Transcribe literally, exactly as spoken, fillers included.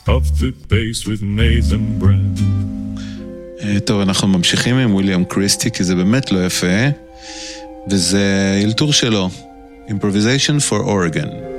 of the pace with Nathan Brand. טוב, אנחנו ממשיכים עם וויליאם קריסטי, כי זה באמת לא יפה, וזה אלתור שלו, Improvisation for Oregon.